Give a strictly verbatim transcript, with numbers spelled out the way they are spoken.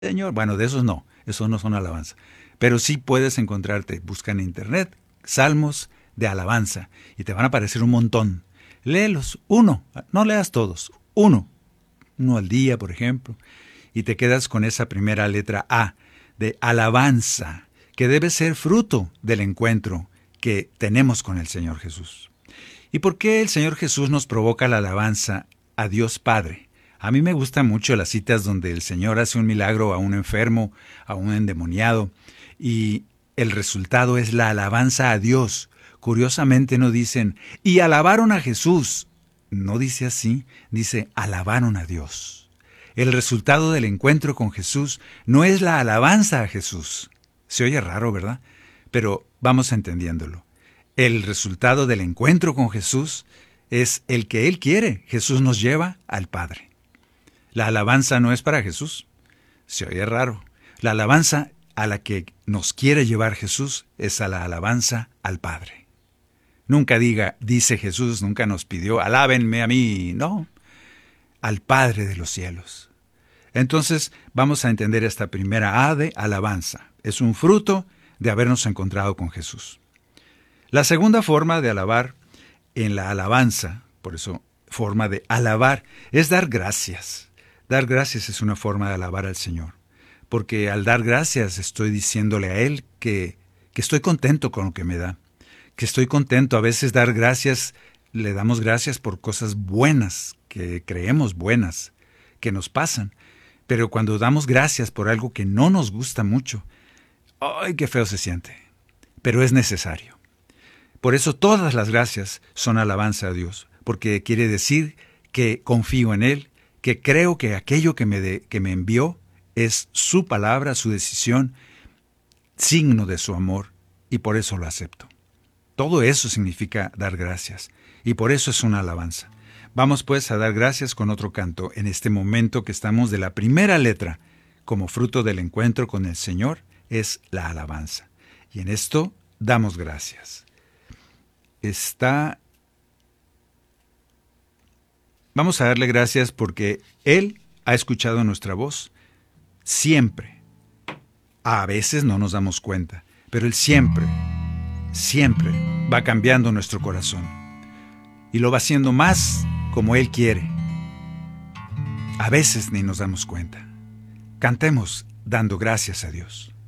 Señor. Bueno, de esos no, esos no son alabanza. Pero sí puedes encontrarte, busca en internet, salmos de alabanza, y te van a aparecer un montón. Léelos, uno, no leas todos, uno, uno al día, por ejemplo, y te quedas con esa primera letra A de alabanza, que debe ser fruto del encuentro que tenemos con el Señor Jesús. ¿Y por qué el Señor Jesús nos provoca la alabanza a Dios Padre? A mí me gustan mucho las citas donde el Señor hace un milagro a un enfermo, a un endemoniado, y el resultado es la alabanza a Dios. Curiosamente no dicen, y alabaron a Jesús. No dice así, dice, alabaron a Dios. El resultado del encuentro con Jesús no es la alabanza a Jesús. Se oye raro, ¿verdad? Pero vamos entendiéndolo. El resultado del encuentro con Jesús es el que Él quiere. Jesús nos lleva al Padre. La alabanza no es para Jesús. Se oye raro. La alabanza a la que nos quiere llevar Jesús es a la alabanza al Padre. Nunca diga, dice Jesús, nunca nos pidió, alábenme a mí. No, al Padre de los cielos. Entonces vamos a entender esta primera A de alabanza. Es un fruto de habernos encontrado con Jesús. La segunda forma de alabar en la alabanza, por eso forma de alabar, es dar gracias. Dar gracias es una forma de alabar al Señor, porque al dar gracias estoy diciéndole a Él que, que estoy contento con lo que me da, que estoy contento. A veces dar gracias, le damos gracias por cosas buenas, que creemos buenas, que nos pasan, pero cuando damos gracias por algo que no nos gusta mucho, ¡ay, qué feo se siente! Pero es necesario. Por eso todas las gracias son alabanza a Dios, porque quiere decir que confío en Él, que creo que aquello que me, de, que me envió es su palabra, su decisión, signo de su amor, y por eso lo acepto. Todo eso significa dar gracias, y por eso es una alabanza. Vamos pues a dar gracias con otro canto en este momento que estamos de la primera letra, como fruto del encuentro con el Señor, es la alabanza. Y en esto damos gracias. Está... Vamos a darle gracias porque Él ha escuchado nuestra voz siempre. A veces no nos damos cuenta, pero Él siempre, siempre va cambiando nuestro corazón. Y lo va haciendo más como Él quiere. A veces ni nos damos cuenta. Cantemos dando gracias a Dios.